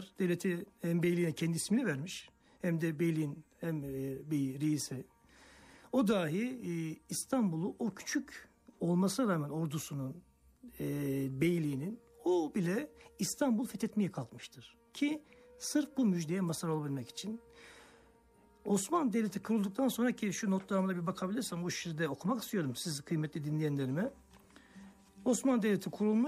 Devleti hem beyliğine kendi ismini vermiş hem de beyliğin beyi, reisi. O dahi İstanbul'u o küçük olmasına rağmen ordusunun, beyliğinin o bile İstanbul fethetmeye kalkmıştır. Ki sırf bu müjdeye mazhar olabilmek için. Osmanlı Devleti kurulduktan sonraki şu notlarıma da bir bakabilirsem o şiirde okumak istiyorum siz kıymetli dinleyenlerime. Osmanlı Devleti kurulmuş.